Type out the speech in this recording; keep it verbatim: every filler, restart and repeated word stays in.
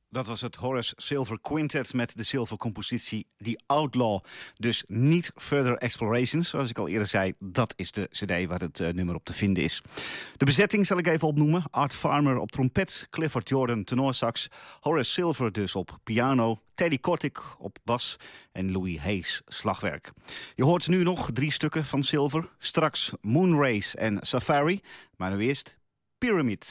Dat was het Horace Silver Quintet met de zilvercompositie The Outlaw. Dus niet Further Explorations, zoals ik al eerder zei. Dat is de cd waar het uh, nummer op te vinden is. De bezetting zal ik even opnoemen. Art Farmer op trompet, Clifford Jordan tenorsax, Horace Silver dus op piano, Teddy Kotick op bas en Louis Hayes slagwerk. Je hoort nu nog drie stukken van Silver. Straks Moonrace en Safari, maar nu eerst Pyramid.